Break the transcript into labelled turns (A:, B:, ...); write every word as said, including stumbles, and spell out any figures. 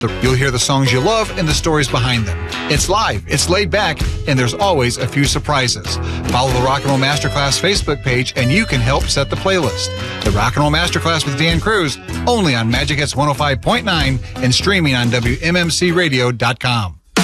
A: You'll hear the songs you love and the stories behind them. It's live, it's laid back, and there's always a few surprises. Follow the Rock and Roll Masterclass Facebook page and you can help set the playlist. The Rock and Roll Masterclass with Dan Cruz, only on Magic Hits one oh five point nine and streaming on W M M C radio dot com.